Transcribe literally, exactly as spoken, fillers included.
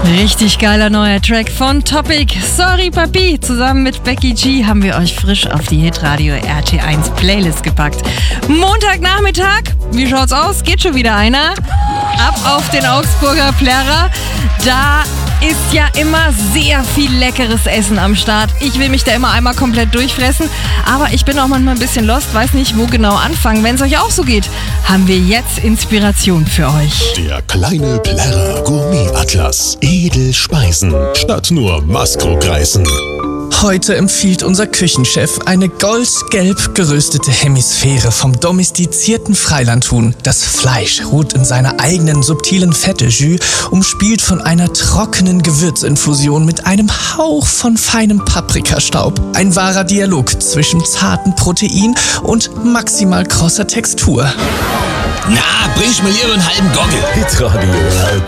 Richtig geiler neuer Track von Topic. Sorry Papi. Zusammen mit Becky G haben wir euch frisch auf die Hitradio R T eins Playlist gepackt. Montagnachmittag, wie schaut's aus? Geht schon wieder einer? Ab auf den Augsburger Plärrer. Da ist ja immer sehr viel leckeres Essen am Start. Ich will mich da immer einmal komplett durchfressen, aber ich bin auch manchmal ein bisschen lost, weiß nicht, wo genau anfangen. Wenn es euch auch so geht, haben wir jetzt Inspiration für euch. Der kleine Plärrer Gourmet-Atlas. Edelspeisen statt nur Maskrokreisen. Heute empfiehlt unser Küchenchef eine goldgelb geröstete Hemisphäre vom domestizierten Freilandhuhn. Das Fleisch ruht in seiner eigenen subtilen Fette-Jus, umspielt von einer trockenen Gewürzinfusion mit einem Hauch von feinem Paprikastaub. Ein wahrer Dialog zwischen zartem Protein und maximal krosser Textur. Na, bringst mir lieber einen halben Gockel. Hitradio